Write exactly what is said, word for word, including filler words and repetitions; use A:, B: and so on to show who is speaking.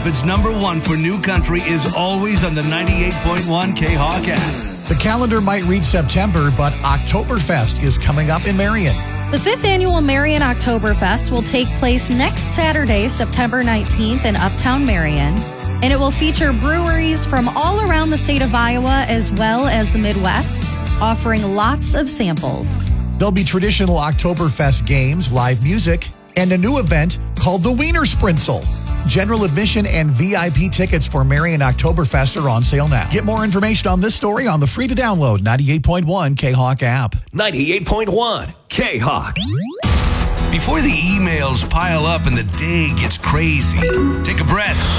A: Rapids' number one for new country is always on the ninety-eight point one K-Hawk app.
B: The calendar might read September, but Oktoberfest is coming up in Marion.
C: The fifth annual Marion Oktoberfest will take place next Saturday, September nineteenth in Uptown Marion, and it will feature breweries from all around the state of Iowa as well as the Midwest, offering lots of samples.
B: There'll be traditional Oktoberfest games, live music, and a new event called the Wiener Spritzel. General admission and V I P tickets for Marion Oktoberfest are on sale now. Get more information on this story on the free-to-download ninety-eight point one K-Hawk app.
D: ninety-eight point one K-Hawk.
A: Before the emails pile up and the day gets crazy, take a breath.